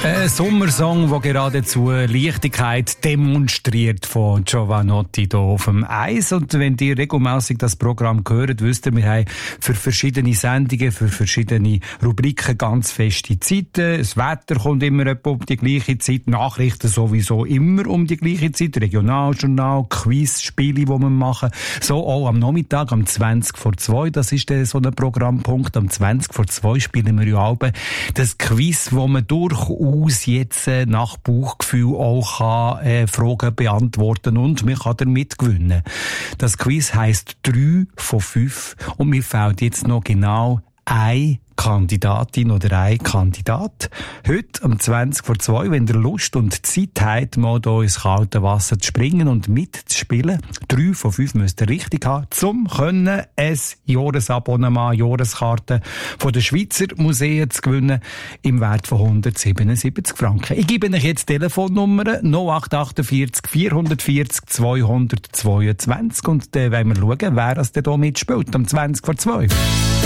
Ein Sommersong, der geradezu Leichtigkeit demonstriert von Giovanotti hier auf dem Eis. Und wenn ihr regelmässig das Programm hört, wisst ihr, wir haben für verschiedene Sendungen, für verschiedene Rubriken ganz feste Zeiten. Das Wetter kommt immer etwa um die gleiche Zeit, Nachrichten sowieso immer um die gleiche Zeit, Regionaljournal, Quiz, Spiele, die wir machen. So auch am Nachmittag, am 20:02, das ist so ein Programmpunkt. Am 20:02 spielen wir ja alle das Quiz, wo man durchaus jetzt nach Bauchgefühl auch Fragen beantworten und man kann damit gewinnen. Das Quiz heisst 3 von 5 und mir fehlt jetzt noch genau eine Kandidatin oder ein Kandidat. Heute um 20:02, wenn ihr Lust und Zeit habt, mal hier ins kalte Wasser zu springen und mitzuspielen. 3 von 5 müsst ihr richtig haben, zum können ein Jahresabonnement, Jahreskarte von den Schweizer Museen zu gewinnen im Wert von 177 Franken. Ich gebe euch jetzt die Telefonnummer 0848 440 222 und dann wollen wir schauen, wer das denn hier mitspielt, um 20:02.